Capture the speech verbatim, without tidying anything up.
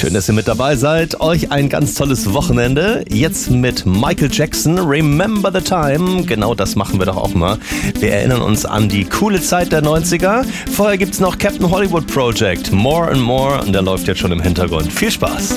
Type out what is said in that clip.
Schön, dass ihr mit dabei seid. Euch ein ganz tolles Wochenende. Jetzt mit Michael Jackson, Remember the Time. Genau das machen wir doch auch mal. Wir erinnern uns an die coole Zeit der neunziger. Vorher gibt's noch Captain Hollywood Project, More and More. Und der läuft jetzt schon im Hintergrund. Viel Spaß.